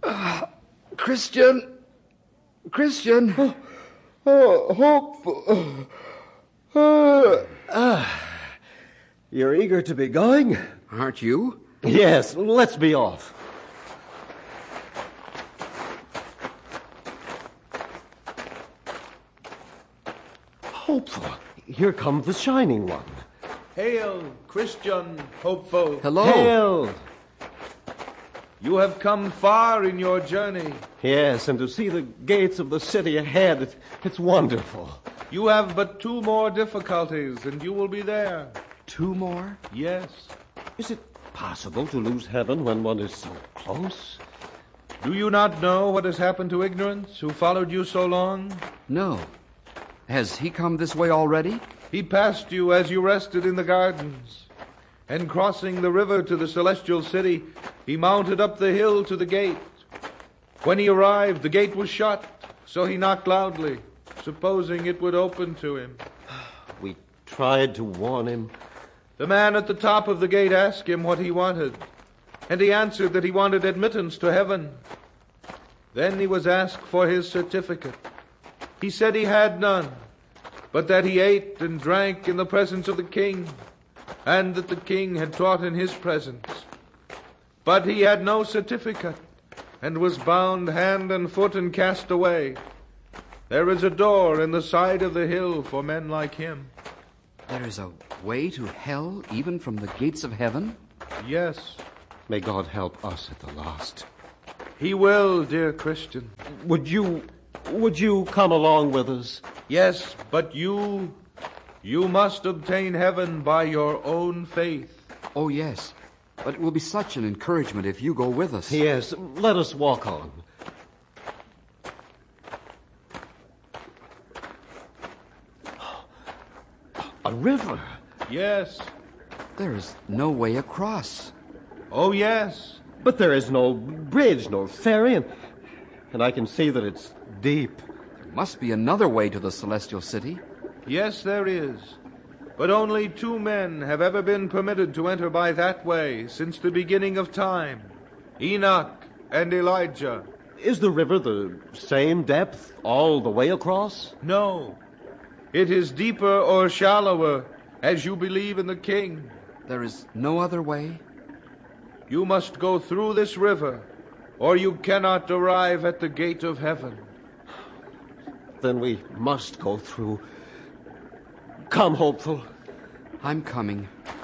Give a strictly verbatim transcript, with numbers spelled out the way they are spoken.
Uh, Christian! Christian! Oh, oh Hopeful. Uh, uh, you're eager to be going? Aren't you? Yes, let's be off. Hopeful. Here comes the Shining One. Hail, Christian Hopeful. Hello. Hail. You have come far in your journey. Yes, and to see the gates of the city ahead, it, it's wonderful. You have but two more difficulties, and you will be there. Two more? Yes. Is it possible to lose heaven when one is so close? Do you not know what has happened to Ignorance, who followed you so long? No. Has he come this way already? He passed you as you rested in the gardens, and crossing the river to the celestial city, he mounted up the hill to the gate. When he arrived, the gate was shut, so he knocked loudly, supposing it would open to him. We tried to warn him. The man at the top of the gate asked him what he wanted, and he answered that he wanted admittance to heaven. Then he was asked for his certificate. He said he had none, but that he ate and drank in the presence of the king, and that the king had taught in his presence. But he had no certificate, and was bound hand and foot and cast away. There is a door in the side of the hill for men like him. There is a way to hell even from the gates of heaven? Yes. May God help us at the last. He will, dear Christian. Would you, would you come along with us? Yes, but you, you must obtain heaven by your own faith. Oh, yes. But it will be such an encouragement if you go with us. Yes, let us walk on. A river? Yes. There is no way across. Oh, yes. But there is no bridge, no ferry, and, and I can see that it's deep. There must be another way to the celestial city. Yes, there is. But only two men have ever been permitted to enter by that way since the beginning of time, Enoch and Elijah. Is the river the same depth all the way across? No. It is deeper or shallower as you believe in the king. There is no other way? You must go through this river, or you cannot arrive at the gate of heaven. Then we must go through. Come, Hopeful. I'm coming.